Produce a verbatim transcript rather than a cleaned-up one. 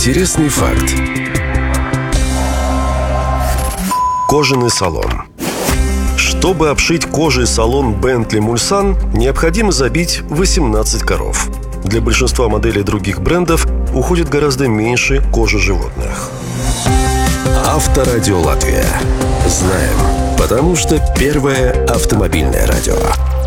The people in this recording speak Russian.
Интересный факт. Кожаный салон. Чтобы обшить кожей салон Bentley Mulsanne, необходимо забить восемнадцать коров. Для большинства моделей других брендов уходит гораздо меньше кожи животных. Авторадио Латвия. Знаем, потому что первое автомобильное радио.